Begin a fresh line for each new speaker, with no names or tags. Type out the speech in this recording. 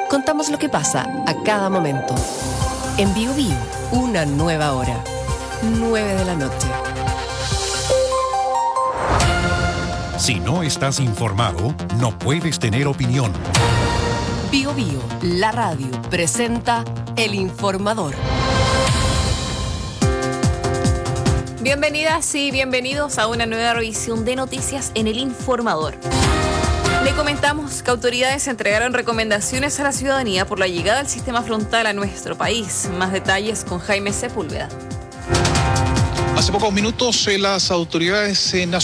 Contamos lo que pasa a cada momento. En Bio Bio, una nueva hora. 9 de la noche.
Si no estás informado, no puedes tener opinión.
Bio Bio, la radio, presenta El Informador.
Bienvenidas y bienvenidos a una nueva revisión de noticias en El Informador. Le comentamos que autoridades entregaron recomendaciones a la ciudadanía por la llegada del sistema frontal a nuestro país. Más detalles con Jaime Sepúlveda.
Hace pocos minutos las autoridades nacionales